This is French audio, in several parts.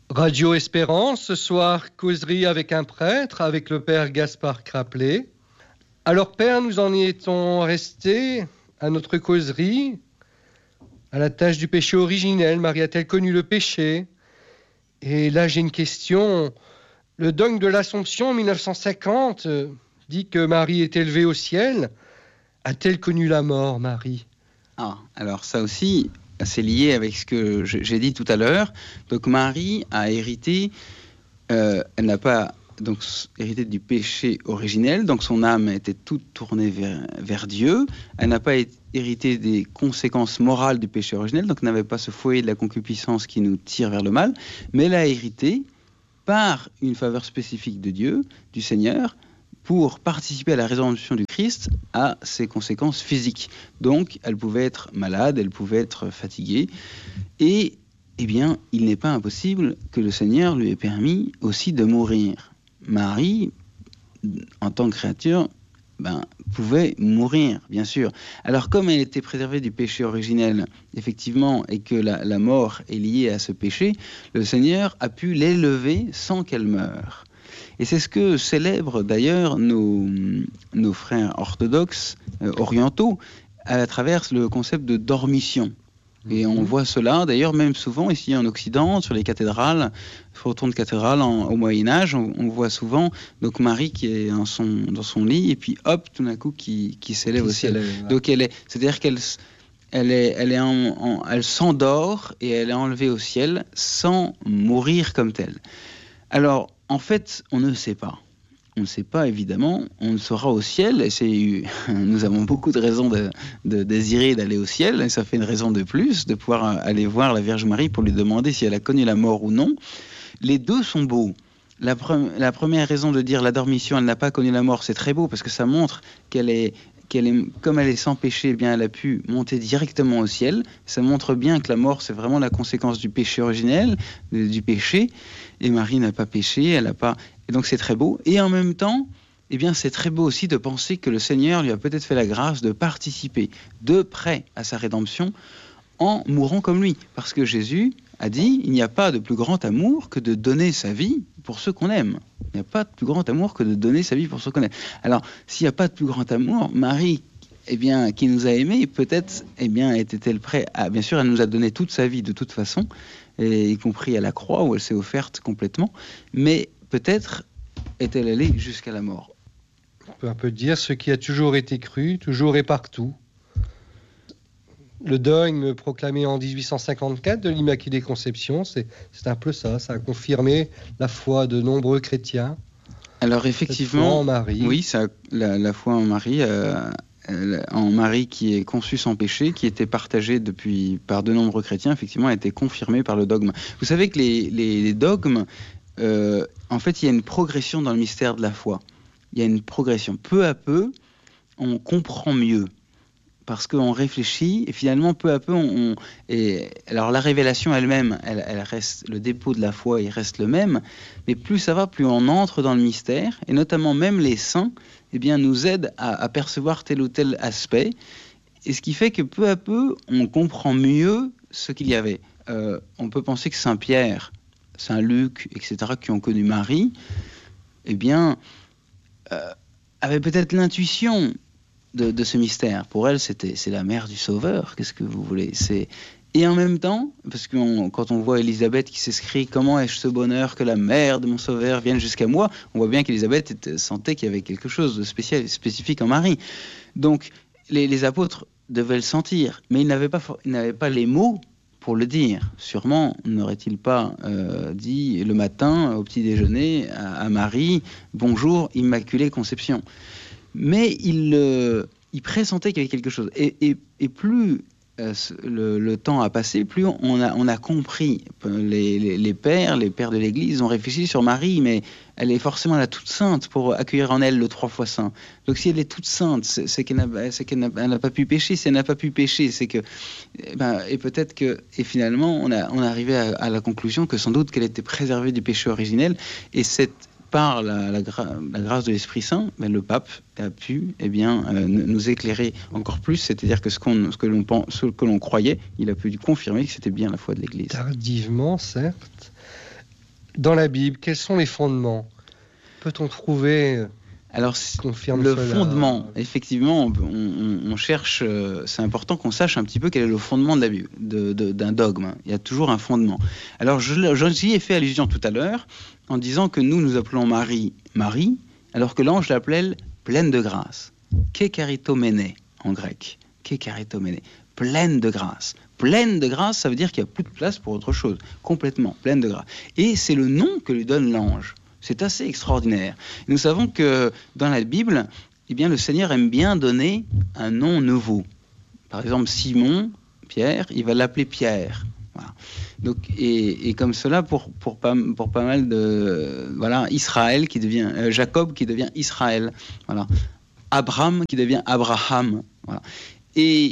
Radio Espérance, ce soir, causerie avec un prêtre, avec le père Gaspard Craplet. Alors père, nous en étions restés à notre causerie, à la tâche du péché originel. Marie a-t-elle connu le péché? Et là j'ai une question. Le dogme de l'Assomption en 1950 dit que Marie est élevée au ciel. A-t-elle connu la mort, Marie? Alors ça aussi, c'est lié avec ce que j'ai dit tout à l'heure. Donc Marie a hérité, elle n'a pas donc hérité du péché originel, donc son âme était toute tournée vers Dieu. Elle n'a pas hérité des conséquences morales du péché originel, donc n'avait pas ce foyer de la concupiscence qui nous tire vers le mal, mais elle a hérité par une faveur spécifique de Dieu, du Seigneur, pour participer à la résurrection du Christ, à ses conséquences physiques. Donc, elle pouvait être malade, elle pouvait être fatiguée, et eh bien, il n'est pas impossible que le Seigneur lui ait permis aussi de mourir. Marie, en tant que créature, pouvait mourir, bien sûr. Alors, comme elle était préservée du péché originel, effectivement, et que la mort est liée à ce péché, le Seigneur a pu l'élever sans qu'elle meure. Et c'est ce que célèbrent d'ailleurs nos frères orthodoxes orientaux à travers le concept de dormition. Et on voit cela d'ailleurs même souvent ici en Occident, sur les cathédrales, autour de cathédrales au Moyen-Âge, on voit souvent donc Marie qui est dans son lit et puis hop, tout d'un coup qui s'élève au ciel. Donc c'est-à-dire qu'elle s'endort et elle est enlevée au ciel sans mourir comme telle. Alors, en fait, on ne sait pas. On ne sait pas, évidemment. On le saura au ciel. Et nous avons beaucoup de raisons de désirer d'aller au ciel. Et ça fait une raison de plus, de pouvoir aller voir la Vierge Marie pour lui demander si elle a connu la mort ou non. Les deux sont beaux. La première raison de dire la dormition, elle n'a pas connu la mort, c'est très beau parce que ça montre comme elle est sans péché, eh bien, elle a pu monter directement au ciel. Ça montre bien que la mort, c'est vraiment la conséquence du péché originel, du péché. Et Marie n'a pas péché, elle n'a pas... Et donc c'est très beau. Et en même temps, eh bien, c'est très beau aussi de penser que le Seigneur lui a peut-être fait la grâce de participer de près à sa rédemption en mourant comme lui. Parce que Jésus a dit, il n'y a pas de plus grand amour que de donner sa vie pour ceux qu'on aime. Il n'y a pas de plus grand amour que de donner sa vie pour ceux qu'on aime. Alors, s'il n'y a pas de plus grand amour, Marie, eh bien, qui nous a aimés, peut-être, eh bien, était-elle prête à... Bien sûr, elle nous a donné toute sa vie de toute façon, y compris à la croix où elle s'est offerte complètement, mais peut-être est-elle allée jusqu'à la mort. On peut dire ce qui a toujours été cru, toujours et partout. Le dogme proclamé en 1854 de l'Immaculée Conception, c'est un peu ça. Ça a confirmé la foi de nombreux chrétiens. Alors effectivement, en Marie. Oui, la foi en Marie, en Marie qui est conçue sans péché, qui était partagée par de nombreux chrétiens, effectivement, a été confirmée par le dogme. Vous savez que les dogmes, en fait, il y a une progression dans le mystère de la foi. Il y a une progression. Peu à peu, on comprend mieux. Parce qu'on réfléchit et finalement peu à peu alors la révélation elle-même, elle reste, le dépôt de la foi il reste le même, mais plus ça va, plus on entre dans le mystère et notamment même les saints, eh bien nous aident à percevoir tel ou tel aspect et ce qui fait que peu à peu on comprend mieux ce qu'il y avait. On peut penser que Saint Pierre, Saint Luc, etc. qui ont connu Marie, eh bien avaient peut-être l'intuition de ce mystère. Pour elle, c'est la mère du Sauveur. Qu'est-ce que vous voulez? Et en même temps, parce que quand on voit Élisabeth qui s'écrit « Comment ai-je ce bonheur que la mère de mon Sauveur vienne jusqu'à moi ?» On voit bien qu'Élisabeth sentait qu'il y avait quelque chose de spécifique en Marie. Donc, les apôtres devaient le sentir, mais ils n'avaient pas les mots pour le dire. Sûrement n'aurait-il pas dit le matin au petit déjeuner à Marie « Bonjour, Immaculée Conception ». Mais il pressentait qu'il y avait quelque chose. Et plus le temps a passé, plus on a compris. Les pères de l'Église ont réfléchi sur Marie, mais elle est forcément la toute sainte pour accueillir en elle le 3 fois saint. Donc si elle est toute sainte, c'est qu'elle n'a pas pu pécher. Si elle n'a pas pu pécher, c'est que... et peut-être que... Et finalement, on est arrivé à la conclusion que sans doute qu'elle était préservée du péché originel. Et par la grâce de l'Esprit Saint, le pape a pu nous éclairer encore plus, c'est-à-dire que ce que l'on croyait, il a pu confirmer que c'était bien la foi de l'Église. Tardivement, certes. dans la Bible? Quels sont les fondements? Peut-on trouver Alors, confirme le cela? fondement, effectivement, on cherche, c'est important qu'on sache un petit peu quel est le fondement de la Bible, d'un dogme. Il y a toujours un fondement. Alors, j'y ai fait allusion tout à l'heure en disant que nous appelons Marie, Marie, alors que l'ange l'appelait pleine de grâce. Kekaritomene en grec. Kekaritomene. Pleine de grâce. Pleine de grâce, ça veut dire qu'il n'y a plus de place pour autre chose. Complètement, pleine de grâce. Et c'est le nom que lui donne l'ange. C'est assez extraordinaire. Nous savons que dans la Bible, eh bien, le Seigneur aime bien donner un nom nouveau. Par exemple, Simon, Pierre, il va l'appeler Pierre. Voilà. Donc, et comme cela, pour pas mal de... Voilà, Israël qui devient... Jacob qui devient Israël. Voilà. Abraham qui devient Abraham. Voilà. Et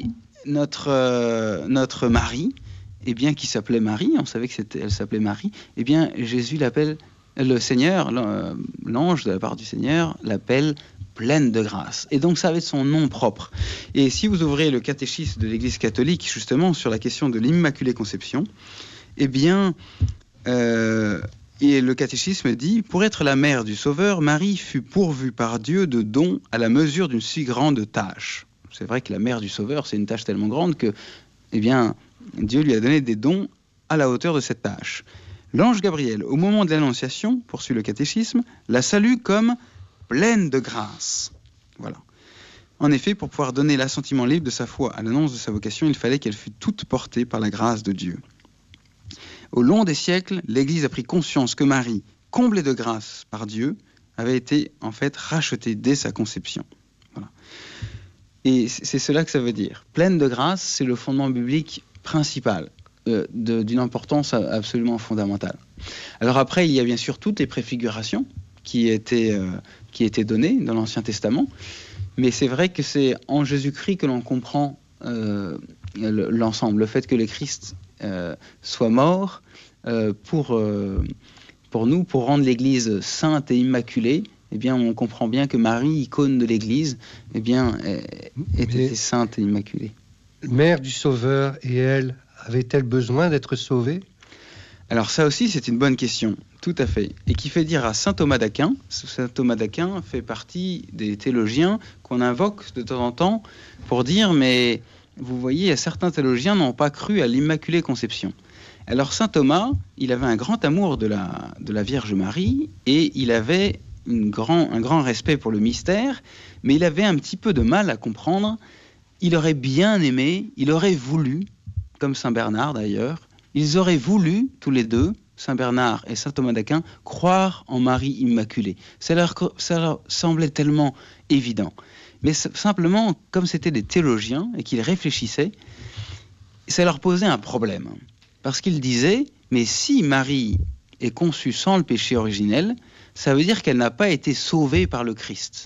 notre Marie, eh bien, qui s'appelait Marie, on savait qu'elle s'appelait Marie, eh bien, Jésus l'appelle... Le Seigneur, l'ange de la part du Seigneur, l'appelle pleine de grâce. Et donc ça va être son nom propre. Et si vous ouvrez le catéchisme de l'Église catholique, justement, sur la question de l'Immaculée Conception, eh bien, et le catéchisme dit, pour être la mère du Sauveur, Marie fut pourvue par Dieu de dons à la mesure d'une si grande tâche. C'est vrai que la mère du Sauveur, c'est une tâche tellement grande que, eh bien, Dieu lui a donné des dons à la hauteur de cette tâche. L'ange Gabriel, au moment de l'Annonciation, poursuit le catéchisme, la salue comme pleine de grâce. Voilà. En effet, pour pouvoir donner l'assentiment libre de sa foi à l'annonce de sa vocation, il fallait qu'elle fût toute portée par la grâce de Dieu. Au long des siècles, l'Église a pris conscience que Marie, comblée de grâce par Dieu, avait été en fait rachetée dès sa conception. Voilà. Et c'est cela que ça veut dire. Pleine de grâce, c'est le fondement biblique principal. D'une importance absolument fondamentale. Alors après, il y a bien sûr toutes les préfigurations qui étaient données dans l'Ancien Testament, mais c'est vrai que c'est en Jésus-Christ que l'on comprend l'ensemble. Le fait que le Christ soit mort pour nous, pour rendre l'Église sainte et immaculée, eh bien, on comprend bien que Marie, icône de l'Église, eh bien, était sainte et immaculée. Mère du Sauveur, et elle, avait-elle besoin d'être sauvée? Alors ça aussi, c'est une bonne question, tout à fait. Et qui fait dire à saint Thomas d'Aquin, saint Thomas d'Aquin fait partie des théologiens qu'on invoque de temps en temps pour dire, mais vous voyez, certains théologiens n'ont pas cru à l'Immaculée Conception. Alors saint Thomas, il avait un grand amour de la Vierge Marie et il avait un grand respect pour le mystère, mais il avait un petit peu de mal à comprendre. Il aurait bien aimé, il aurait voulu, comme saint Bernard d'ailleurs, ils auraient voulu, tous les deux, saint Bernard et saint Thomas d'Aquin, croire en Marie Immaculée. Ça leur semblait tellement évident. Mais simplement, comme c'était des théologiens et qu'ils réfléchissaient, ça leur posait un problème. Parce qu'ils disaient, mais si Marie est conçue sans le péché originel, ça veut dire qu'elle n'a pas été sauvée par le Christ.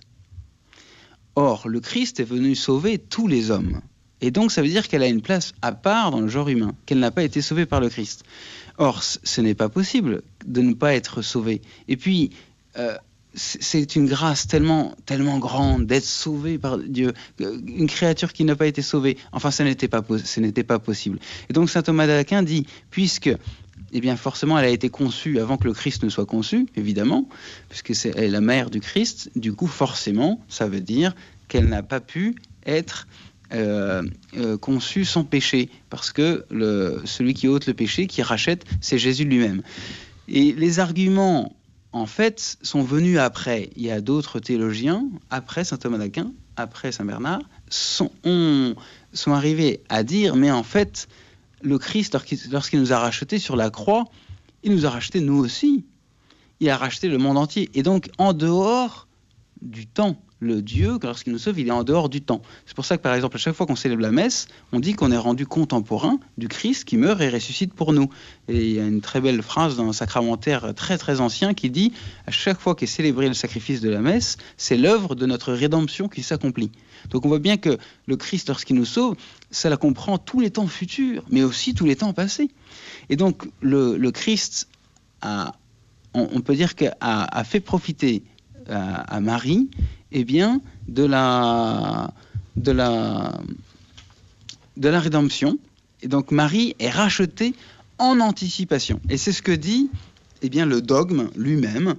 Or, le Christ est venu sauver tous les hommes. Et donc, ça veut dire qu'elle a une place à part dans le genre humain, qu'elle n'a pas été sauvée par le Christ. Or, ce n'est pas possible de ne pas être sauvée. Et puis, c'est une grâce tellement grande d'être sauvée par Dieu. Une créature qui n'a pas été sauvée, enfin, ce n'était pas possible. Et donc, saint Thomas d'Aquin dit, puisque, eh bien, forcément, elle a été conçue avant que le Christ ne soit conçu, évidemment, puisque elle est la mère du Christ, du coup, forcément, ça veut dire qu'elle n'a pas pu être conçu sans péché, parce que celui qui ôte le péché, qui rachète, c'est Jésus lui-même. Et les arguments, en fait, sont venus après. Il y a d'autres théologiens, après saint Thomas d'Aquin, après saint Bernard, sont arrivés à dire, mais en fait, le Christ, lorsqu'il nous a rachetés sur la croix, il nous a rachetés nous aussi. Il a racheté le monde entier. Et donc, en dehors du temps, le Dieu, lorsqu'il nous sauve, il est en dehors du temps. C'est pour ça que, par exemple, à chaque fois qu'on célèbre la messe, on dit qu'on est rendu contemporain du Christ qui meurt et ressuscite pour nous. Et il y a une très belle phrase dans un sacramentaire très très ancien qui dit « À chaque fois qu'est célébré le sacrifice de la messe, c'est l'œuvre de notre rédemption qui s'accomplit. » Donc on voit bien que le Christ, lorsqu'il nous sauve, ça comprend tous les temps futurs, mais aussi tous les temps passés. Et donc le Christ, on peut dire a fait profiter à Marie, eh bien, de la rédemption. Et donc Marie est rachetée en anticipation. Et c'est ce que dit eh bien, le dogme lui-même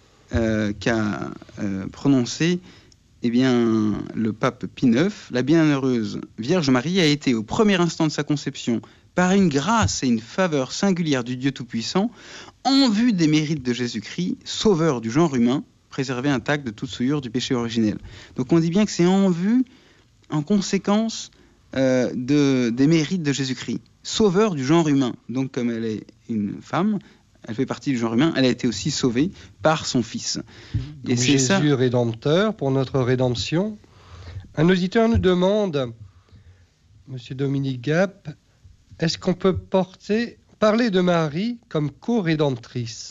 qu'a prononcé eh bien, le pape Pie IX, la bienheureuse Vierge Marie a été au premier instant de sa conception, par une grâce et une faveur singulière du Dieu Tout-Puissant, en vue des mérites de Jésus-Christ, sauveur du genre humain, préservé intact de toute souillure du péché originel. Donc on dit bien que c'est en vue, en conséquence des mérites de Jésus-Christ, sauveur du genre humain. Donc comme elle est une femme, elle fait partie du genre humain, elle a été aussi sauvée par son Fils. Et c'est Jésus ça... rédempteur pour notre rédemption. Un auditeur nous demande, Monsieur Dominique Gap, est-ce qu'on peut parler de Marie comme co-rédemptrice ?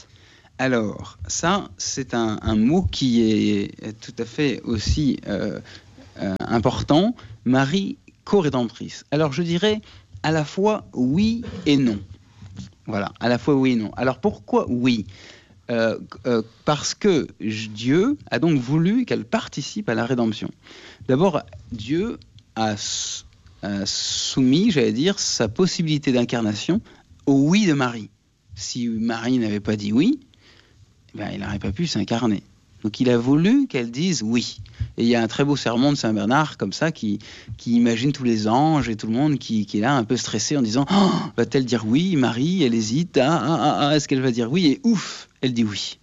Alors, ça, c'est un mot qui est tout à fait aussi important. Marie, co-rédemptrice. Alors, je dirais à la fois oui et non. Voilà, à la fois oui et non. Alors, pourquoi oui ? Parce que Dieu a donc voulu qu'elle participe à la rédemption. D'abord, Dieu a soumis, j'allais dire, sa possibilité d'incarnation au oui de Marie. Si Marie n'avait pas dit oui, ben, il n'aurait pas pu s'incarner. Donc il a voulu qu'elle dise oui. Et il y a un très beau sermon de Saint Bernard comme ça qui imagine tous les anges et tout le monde qui est là un peu stressé en disant oh, va-t-elle dire oui, Marie, elle hésite, est-ce qu'elle va dire oui ? Et ouf, elle dit oui.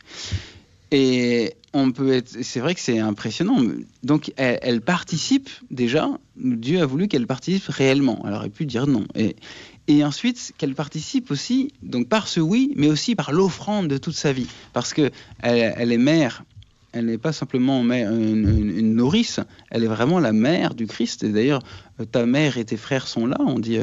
Et c'est vrai que c'est impressionnant. Donc elle participe déjà, Dieu a voulu qu'elle participe réellement. Elle aurait pu dire non. Et ensuite, qu'elle participe aussi, donc par ce oui, mais aussi par l'offrande de toute sa vie. Parce qu'elle est mère, elle n'est pas simplement une nourrice, elle est vraiment la mère du Christ. Et d'ailleurs, ta mère et tes frères sont là, on dit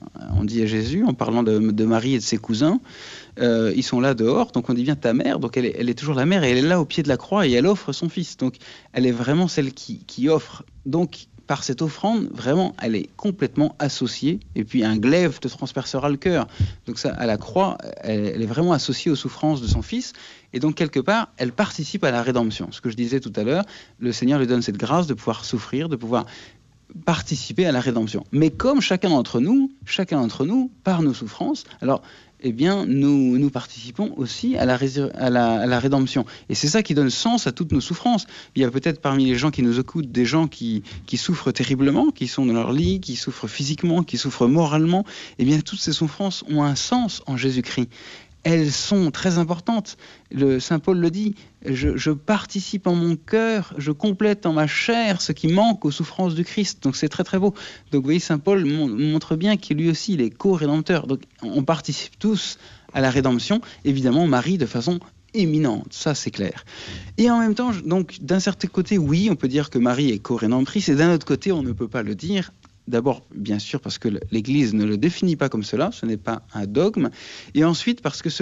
à Jésus, en parlant de Marie et de ses cousins. Ils sont là dehors, donc on dit bien ta mère, donc elle est toujours la mère, et elle est là au pied de la croix, et elle offre son fils. Donc elle est vraiment celle qui offre. Donc par cette offrande, vraiment, elle est complètement associée. Et puis un glaive te transpercera le cœur. Donc ça, à la croix, elle est vraiment associée aux souffrances de son Fils. Et donc quelque part, elle participe à la rédemption. Ce que je disais tout à l'heure, le Seigneur lui donne cette grâce de pouvoir souffrir, de pouvoir participer à la rédemption. Mais comme chacun d'entre nous, par nos souffrances, alors eh bien, nous participons aussi à la rédemption. Et c'est ça qui donne sens à toutes nos souffrances. Il y a peut-être parmi les gens qui nous écoutent des gens qui souffrent terriblement, qui sont dans leur lit, qui souffrent physiquement, qui souffrent moralement. Eh bien, toutes ces souffrances ont un sens en Jésus-Christ. Elles sont très importantes. Saint Paul le dit, je participe en mon cœur, je complète en ma chair ce qui manque aux souffrances du Christ. Donc c'est très très beau. Donc vous voyez, Saint Paul montre bien qu'il lui aussi, il est co-rédempteur. Donc on participe tous à la rédemption. Évidemment, Marie de façon éminente, ça c'est clair. Et en même temps, donc d'un certain côté, oui, on peut dire que Marie est co-rédemptrice, et d'un autre côté, on ne peut pas le dire. D'abord, bien sûr, parce que l'Église ne le définit pas comme cela, ce n'est pas un dogme. Et ensuite, parce que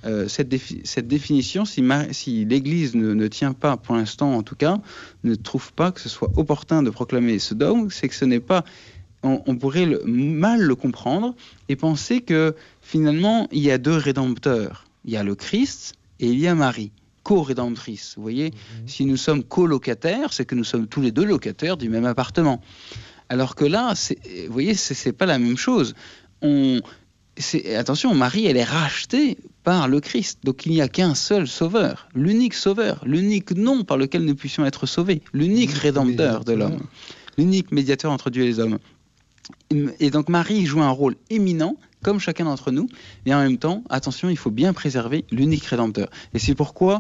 cette définition, si l'Église ne tient pas, pour l'instant en tout cas, ne trouve pas que ce soit opportun de proclamer ce dogme, c'est que ce n'est pas... On pourrait mal le comprendre et penser que finalement, il y a deux rédempteurs. Il y a le Christ et il y a Marie, co-rédemptrice. Vous voyez, si nous sommes colocataires, c'est que nous sommes tous les deux locataires du même appartement. Alors que là, vous voyez, c'est pas la même chose. Attention, Marie, elle est rachetée par le Christ. Donc il n'y a qu'un seul sauveur, l'unique nom par lequel nous puissions être sauvés, l'unique rédempteur de l'homme, l'unique médiateur entre Dieu et les hommes. Et donc Marie joue un rôle éminent, comme chacun d'entre nous, et en même temps, attention, il faut bien préserver l'unique rédempteur. Et c'est pourquoi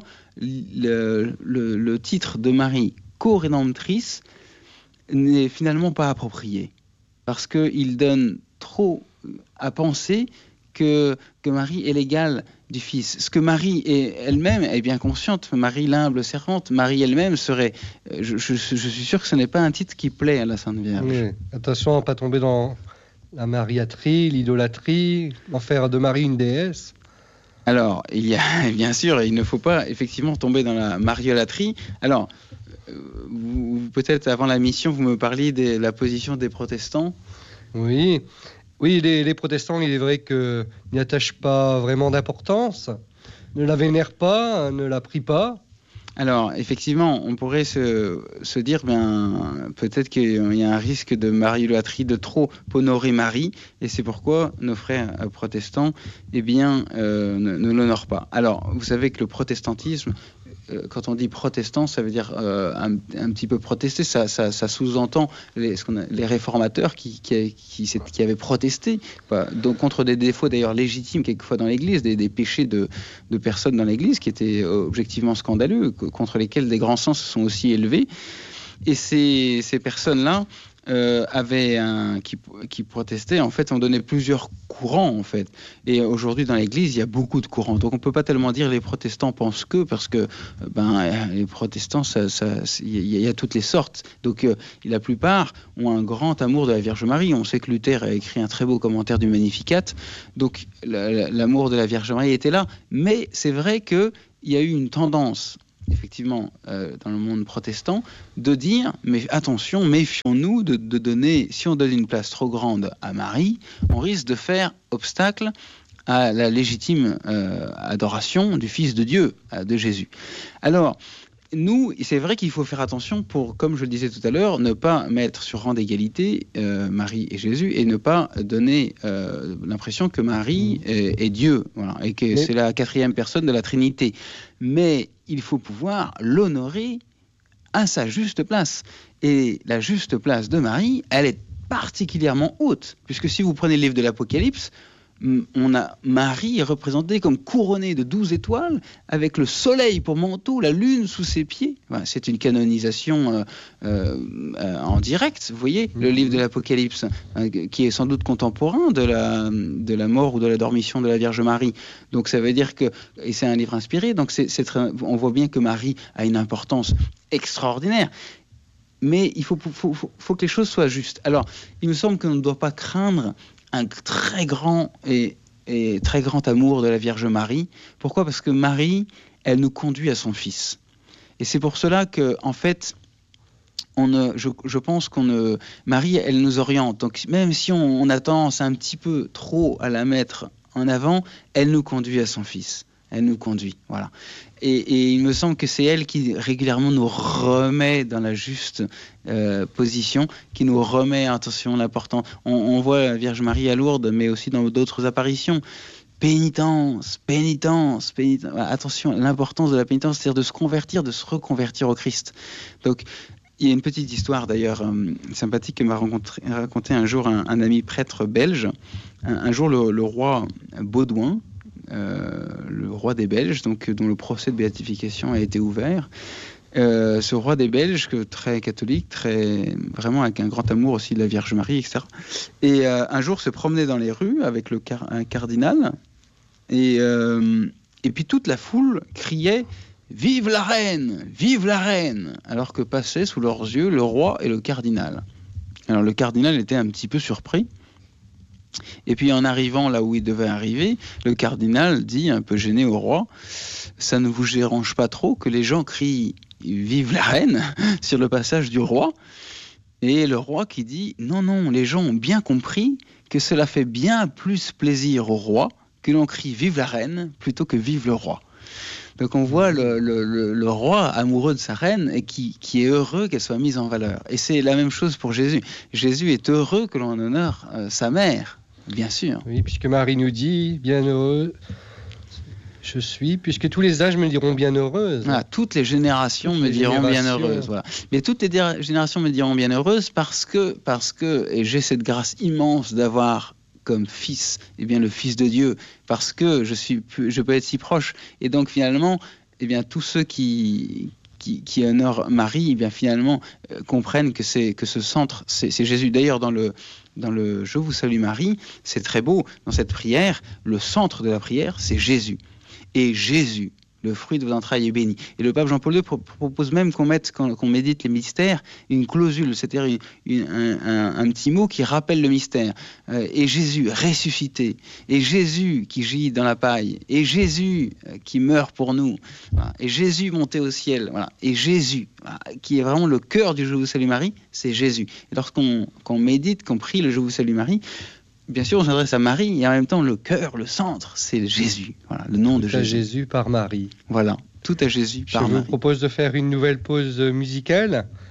le titre de Marie, co-rédemptrice, n'est finalement pas approprié, parce qu'il donne trop à penser que Marie est l'égale du Fils. Ce que Marie elle-même est bien consciente, Marie l'humble servante, Marie elle-même serait... Je suis sûr que ce n'est pas un titre qui plaît à la Sainte Vierge. Oui. Attention à ne pas tomber dans la mariâtrie, l'idolâtrie, en faire de Marie une déesse. Alors, bien sûr, il ne faut pas effectivement tomber dans la mariolâtrie. Alors, peut-être avant la mission, vous me parliez de la position des protestants. Oui, les protestants, il est vrai qu'ils n'y attachent pas vraiment d'importance, ne la vénèrent pas, ne la prient pas. Alors, effectivement, on pourrait se dire, peut-être qu'il y a un risque de mariolâtrie, de trop honorer Marie, et c'est pourquoi nos frères protestants, ne l'honorent pas. Alors, vous savez que le protestantisme, quand on dit protestant, ça veut dire un petit peu protester. Ça sous-entend les réformateurs qui avaient protesté donc contre des défauts d'ailleurs légitimes quelquefois dans l'Église, des péchés de personnes dans l'Église qui étaient objectivement scandaleux, contre lesquels des grands sens se sont aussi élevés. Et ces personnes-là qui protestaient, en fait, ont donné plusieurs courants, en fait. Et aujourd'hui, dans l'Église, il y a beaucoup de courants. Donc, on ne peut pas tellement dire les protestants pensent que, parce que les protestants, il y a toutes les sortes. Donc, la plupart ont un grand amour de la Vierge Marie. On sait que Luther a écrit un très beau commentaire du Magnificat. Donc, l'amour de la Vierge Marie était là. Mais c'est vrai qu'il y a eu une tendance, effectivement, dans le monde protestant, de dire, mais attention, méfions-nous de donner, si on donne une place trop grande à Marie, on risque de faire obstacle à la légitime adoration du Fils de Dieu, de Jésus. Alors, nous, c'est vrai qu'il faut faire attention pour, comme je le disais tout à l'heure, ne pas mettre sur rang d'égalité Marie et Jésus et ne pas donner l'impression que Marie est Dieu, voilà, et que c'est la quatrième personne de la Trinité. Mais il faut pouvoir l'honorer à sa juste place. Et la juste place de Marie, elle est particulièrement haute, puisque si vous prenez le livre de l'Apocalypse, on a Marie représentée comme couronnée de 12 étoiles, avec le soleil pour manteau, la lune sous ses pieds. Voilà, c'est une canonisation en direct, vous voyez, le livre de l'Apocalypse, qui est sans doute contemporain de la mort ou de la dormition de la Vierge Marie. Donc ça veut dire que, et c'est un livre inspiré, donc on voit bien que Marie a une importance extraordinaire. Mais il faut que les choses soient justes. Alors, il me semble qu'on ne doit pas craindre un très grand et très grand amour de la Vierge Marie. Pourquoi ? Parce que Marie, elle nous conduit à son Fils. Et c'est pour cela que, en fait, je pense Marie, elle nous oriente. Donc, même si on a tendance un petit peu trop à la mettre en avant, elle nous conduit à son Fils. Elle nous conduit, voilà. Et il me semble que c'est elle qui régulièrement nous remet dans la juste position, qui nous remet, attention, l'important. On voit la Vierge Marie à Lourdes, mais aussi dans d'autres apparitions. Pénitence. Attention, l'importance de la pénitence, c'est-à-dire de se convertir, de se reconvertir au Christ. Donc, il y a une petite histoire d'ailleurs sympathique que m'a raconté un jour un ami prêtre belge. Un jour, le roi Baudouin, le roi des Belges, donc, dont le procès de béatification a été ouvert. Ce roi des Belges, très catholique, vraiment avec un grand amour aussi de la Vierge Marie, etc. Et un jour se promenait dans les rues avec un cardinal, et puis toute la foule criait « Vive la reine ! Vive la reine !» alors que passaient sous leurs yeux le roi et le cardinal. Alors le cardinal était un petit peu surpris. Et puis en arrivant là où il devait arriver, le cardinal dit, un peu gêné au roi, « Ça ne vous dérange pas trop que les gens crient « Vive la reine !» sur le passage du roi ?» Et le roi qui dit, « Non, les gens ont bien compris que cela fait bien plus plaisir au roi que l'on crie « Vive la reine !» plutôt que « Vive le roi !» Donc on voit le roi amoureux de sa reine et qui est heureux qu'elle soit mise en valeur. Et c'est la même chose pour Jésus. Jésus est heureux que l'on honore sa mère, bien sûr. Oui, puisque Marie nous dit, bienheureux je suis, puisque tous les âges me diront bienheureuse. Ah, toutes les générations me diront bienheureuse. Voilà. Mais toutes les générations me diront bienheureuse parce que et j'ai cette grâce immense d'avoir comme fils, le Fils de Dieu, parce que je peux être si proche. Et donc finalement, tous ceux qui honorent Marie, finalement comprennent que ce centre, c'est Jésus. D'ailleurs, dans le Je vous salue Marie, c'est très beau. Dans cette prière, le centre de la prière, c'est Jésus. Et Jésus, le fruit de vos entrailles est béni. Et le pape Jean-Paul II propose même qu'on médite les mystères, une clausule, c'est-à-dire un petit mot qui rappelle le mystère. Et Jésus ressuscité, et Jésus qui gît dans la paille, et Jésus qui meurt pour nous, voilà. Et Jésus monté au ciel, voilà. Et Jésus, voilà, qui est vraiment le cœur du Je vous salue Marie, c'est Jésus. Et lorsqu'on médite, qu'on prie le Je vous salue Marie, bien sûr, on s'adresse à Marie, et en même temps, le cœur, le centre, c'est Jésus. Voilà, le nom de Jésus. Jésus par Marie. Voilà, tout à Jésus Je par vous Marie. propose de faire une nouvelle pause musicale.